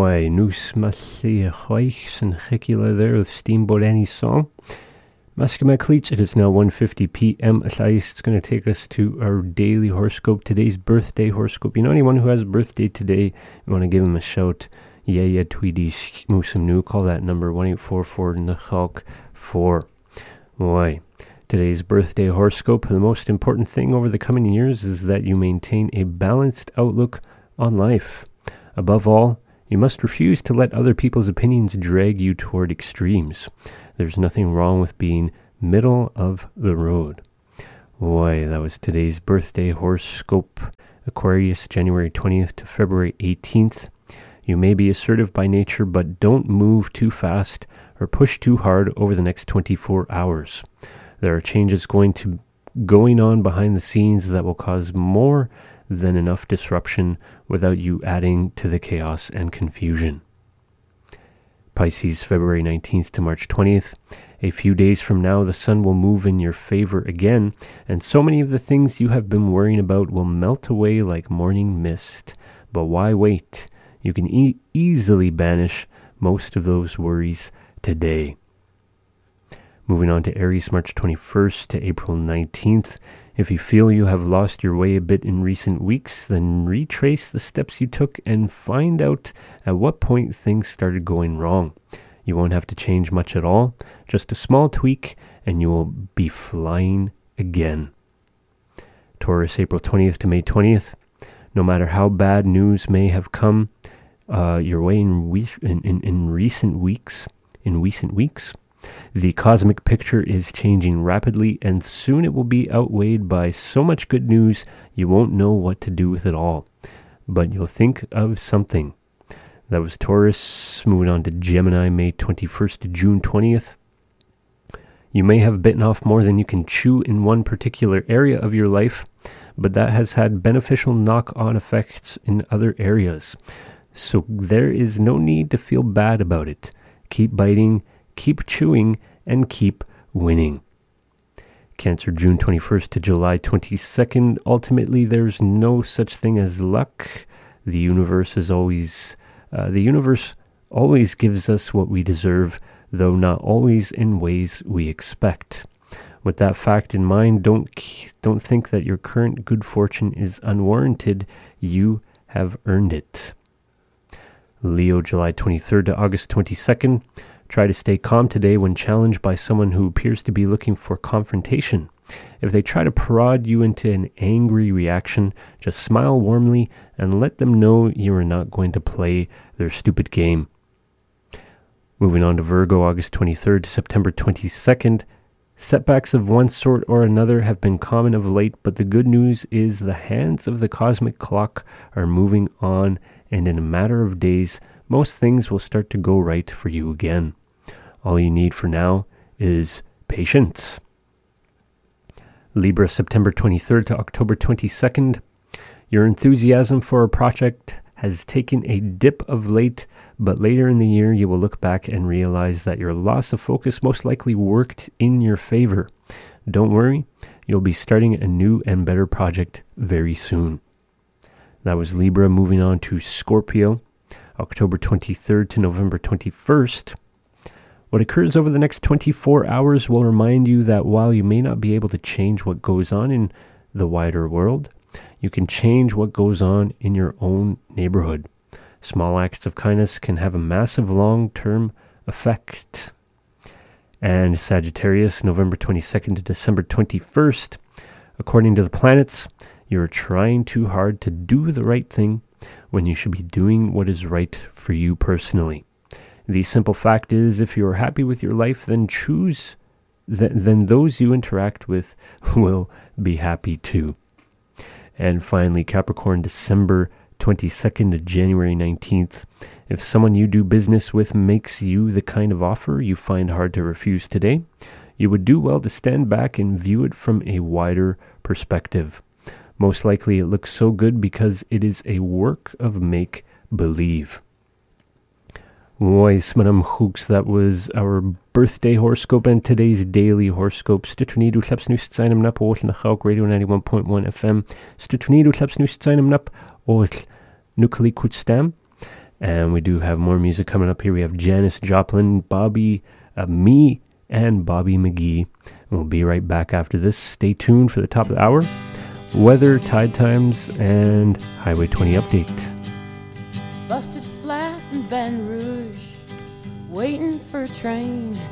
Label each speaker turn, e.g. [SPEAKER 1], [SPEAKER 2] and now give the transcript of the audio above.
[SPEAKER 1] Why, Noos Masli Hoich and Hikila there with Steamboat Annie's song. Maskamakleach, it is now 1:50 p.m. It's going to take us to our daily horoscope, today's birthday horoscope. You know anyone who has a birthday today, you want to give them a shout. Yeah, Tweedy Moosum Nu, call that number 1-844-NACHALK-4. Why? Today's birthday horoscope, the most important thing over the coming years is that you maintain a balanced outlook on life. Above all, you must refuse to let other people's opinions drag you toward extremes. There's nothing wrong with being middle of the road. Why, that was today's birthday horoscope. Aquarius, January 20th to February 18th. You may be assertive by nature, but don't move too fast or push too hard over the next 24 hours. There are changes going on behind the scenes that will cause more than enough disruption without you adding to the chaos and confusion. Pisces, February 19th to March 20th. A few days from now, the sun will move in your favor again, and so many of the things you have been worrying about will melt away like morning mist. But why wait? You can easily banish most of those worries today. Moving on to Aries, March 21st to April 19th. If you feel you have lost your way a bit in recent weeks, then retrace the steps you took and find out at what point things started going wrong. You won't have to change much at all, just a small tweak, and you will be flying again. Taurus, April 20th to May 20th. No matter how bad news may have come your way in recent weeks, the cosmic picture is changing rapidly, and soon it will be outweighed by so much good news you won't know what to do with it all. But you'll think of something. That was Taurus. Moving on to Gemini, May 21st to June 20th. You may have bitten off more than you can chew in one particular area of your life, but that has had beneficial knock-on effects in other areas. So there is no need to feel bad about it. Keep biting, keep chewing, and keep winning. Cancer, June 21st to July 22nd. Ultimately, there's no such thing as luck. The universe always gives us what we deserve, though not always in ways we expect. With that fact in mind, don't think that your current good fortune is unwarranted. You have earned it. Leo, July 23rd to August 22nd. Try to stay calm today when challenged by someone who appears to be looking for confrontation. If they try to prod you into an angry reaction, just smile warmly and let them know you are not going to play their stupid game. Moving on to Virgo, August 23rd to September 22nd. Setbacks of one sort or another have been common of late, but the good news is the hands of the cosmic clock are moving on, and in a matter of days, most things will start to go right for you again. All you need for now is patience. Libra, September 23rd to October 22nd. Your enthusiasm for a project has taken a dip of late, but later in the year you will look back and realize that your loss of focus most likely worked in your favor. Don't worry, you'll be starting a new and better project very soon. That was Libra. Moving on to Scorpio, October 23rd to November 21st. What occurs over the next 24 hours will remind you that while you may not be able to change what goes on in the wider world, you can change what goes on in your own neighborhood. Small acts of kindness can have a massive long-term effect. And Sagittarius, November 22nd to December 21st. According to the planets, you're trying too hard to do the right thing when you should be doing what is right for you personally. The simple fact is, if you're happy with your life, then then those you interact with will be happy too. And finally, Capricorn, December 22nd to January 19th. If someone you do business with makes you the kind of offer you find hard to refuse today, you would do well to stand back and view it from a wider perspective. Most likely it looks so good because it is a work of make-believe. Mois, Madame Hooks, that was our birthday horoscope and today's daily horoscope. Stutunidu tlapsnus tsainam nap ootl na Gauk Radio 91.1 FM. Stutunidu tlapsnus tsainam nap ootl nukali kutstam. And we do have more music coming up here. We have Janis Joplin, me and Bobby McGee. And we'll be right back after this. Stay tuned for the top of the hour. Weather, tide times, and Highway 20 update.
[SPEAKER 2] Busted flat in Baton Rouge, waiting for a train.